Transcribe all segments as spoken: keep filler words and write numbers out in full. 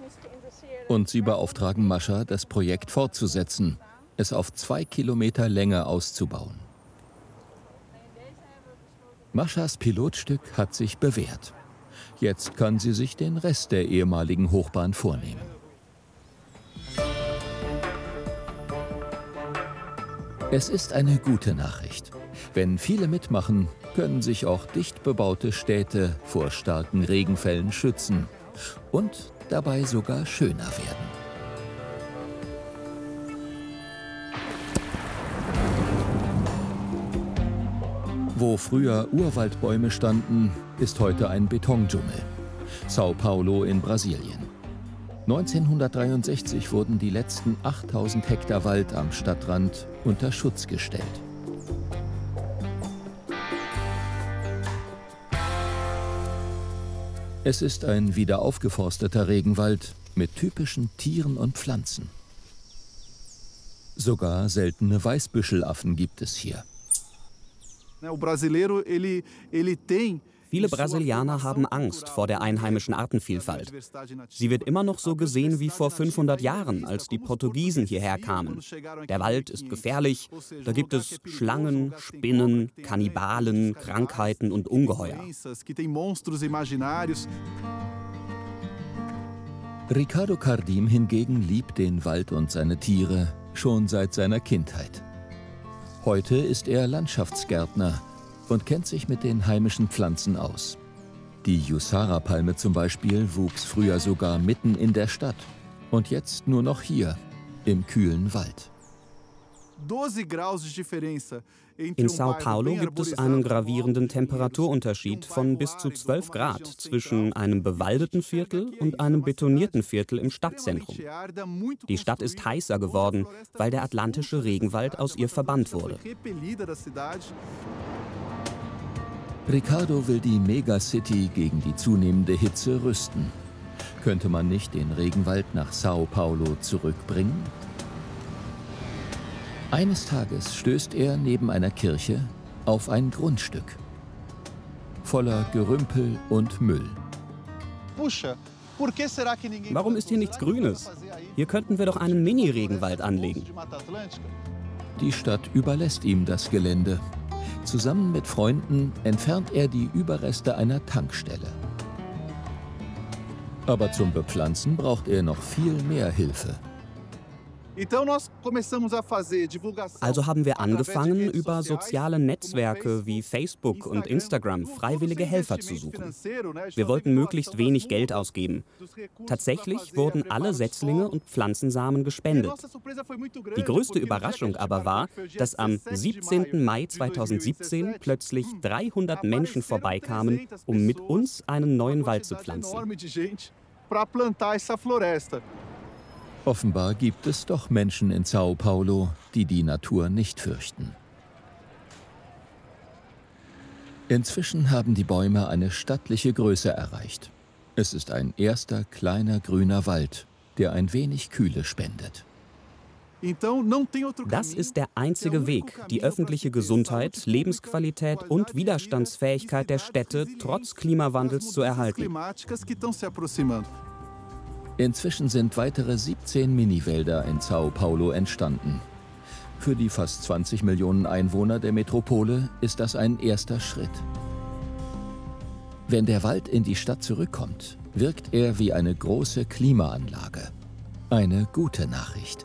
Und sie beauftragen Mascha, das Projekt fortzusetzen, es auf zwei Kilometer Länge auszubauen. Maschas Pilotstück hat sich bewährt. Jetzt kann sie sich den Rest der ehemaligen Hochbahn vornehmen. Es ist eine gute Nachricht. Wenn viele mitmachen, können sich auch dicht bebaute Städte vor starken Regenfällen schützen und dabei sogar schöner werden. Wo früher Urwaldbäume standen, ist heute ein Betondschungel. São Paulo in Brasilien. neunzehnhundertdreiundsechzig wurden die letzten achttausend Hektar Wald am Stadtrand unter Schutz gestellt. Es ist ein wiederaufgeforsteter Regenwald mit typischen Tieren und Pflanzen. Sogar seltene Weißbüschelaffen gibt es hier. Viele Brasilianer haben Angst vor der einheimischen Artenvielfalt. Sie wird immer noch so gesehen wie vor fünfhundert Jahren, als die Portugiesen hierher kamen. Der Wald ist gefährlich, da gibt es Schlangen, Spinnen, Kannibalen, Krankheiten und Ungeheuer. Ricardo Cardim hingegen liebt den Wald und seine Tiere schon seit seiner Kindheit. Heute ist er Landschaftsgärtner und kennt sich mit den heimischen Pflanzen aus. Die Jussara-Palme zum Beispiel wuchs früher sogar mitten in der Stadt und jetzt nur noch hier, im kühlen Wald. In São Paulo gibt es einen gravierenden Temperaturunterschied von bis zu zwölf Grad zwischen einem bewaldeten Viertel und einem betonierten Viertel im Stadtzentrum. Die Stadt ist heißer geworden, weil der atlantische Regenwald aus ihr verbannt wurde. Ricardo will die Megacity gegen die zunehmende Hitze rüsten. Könnte man nicht den Regenwald nach São Paulo zurückbringen? Eines Tages stößt er neben einer Kirche auf ein Grundstück. Voller Gerümpel und Müll. Warum ist hier nichts Grünes? Hier könnten wir doch einen Mini-Regenwald anlegen. Die Stadt überlässt ihm das Gelände. Zusammen mit Freunden entfernt er die Überreste einer Tankstelle. Aber zum Bepflanzen braucht er noch viel mehr Hilfe. Also haben wir angefangen, über soziale Netzwerke wie Facebook und Instagram freiwillige Helfer zu suchen. Wir wollten möglichst wenig Geld ausgeben. Tatsächlich wurden alle Setzlinge und Pflanzensamen gespendet. Die größte Überraschung aber war, dass am siebzehnten Mai zweitausendsiebzehn plötzlich dreihundert Menschen vorbeikamen, um mit uns einen neuen Wald zu pflanzen. Offenbar gibt es doch Menschen in São Paulo, die die Natur nicht fürchten. Inzwischen haben die Bäume eine stattliche Größe erreicht. Es ist ein erster kleiner grüner Wald, der ein wenig Kühle spendet. Das ist der einzige Weg, die öffentliche Gesundheit, Lebensqualität und Widerstandsfähigkeit der Städte trotz Klimawandels zu erhalten. Inzwischen sind weitere siebzehn Miniwälder in São Paulo entstanden. Für die fast zwanzig Millionen Einwohner der Metropole ist das ein erster Schritt. Wenn der Wald in die Stadt zurückkommt, wirkt er wie eine große Klimaanlage. Eine gute Nachricht.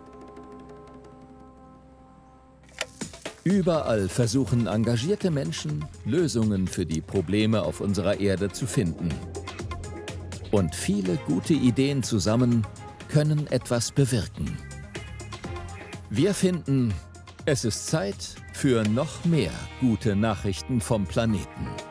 Überall versuchen engagierte Menschen, Lösungen für die Probleme auf unserer Erde zu finden. Und viele gute Ideen zusammen können etwas bewirken. Wir finden, es ist Zeit für noch mehr gute Nachrichten vom Planeten.